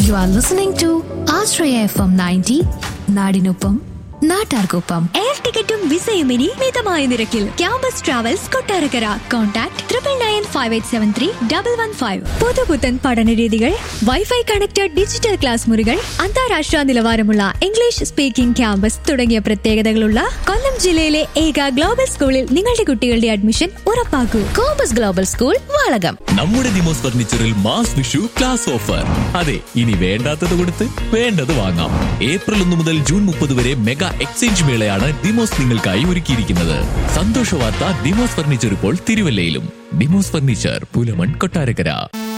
You are listening to Ashraya FM 90, നാടിനൊപ്പം നാട്ടാർക്കൊപ്പം. Air ടിക്കറ്റും വിസയും ഇനി മിതമായ നിരക്കിൽ. Campus travels Kottarakkara. കോൺടാക്ട് 9995831115. പുതുപുത്തൻ പഠനരീതികൾ, വൈഫൈ കണക്റ്റഡ് ഡിജിറ്റൽ ക്ലാസ് മുറികൾ, അന്താരാഷ്ട്ര നിലവാരമുള്ള ഇംഗ്ലീഷ് സ്പീക്കിംഗ് ക്യാമ്പസ് തുടങ്ങിയ പ്രത്യേകതകളുള്ള കൊല്ലം ജില്ലയിലെ ഏക ഗ്ലോബൽ സ്കൂളിൽ നിങ്ങളുടെ കുട്ടികളുടെ admission ഉറപ്പാക്കൂ. Compass global school, Valakom. നമ്മുടെ Demos ഫർണിച്ചറിൽ mass Vishu class offer. അതെ, ഇനി വേണ്ടാത്തത് കൊടുത്ത് വേണ്ടത് വാങ്ങാം. ഏപ്രിൽ 1 മുതൽ ജൂൺ 30 വരെ മെഗാ എക്സ്ചേഞ്ച് മേളയാണ് ദിമോസ് നിങ്ങൾക്കായി ഒരുക്കിയിരിക്കുന്നത്. സന്തോഷ വാർത്ത, ദിമോസ് ഫർണിച്ചർ ഇപ്പോൾ തിരുവല്ലയിലും. ദിമോസ് ഫർണിച്ചർ, പുലമൺ, കൊട്ടാരക്കര.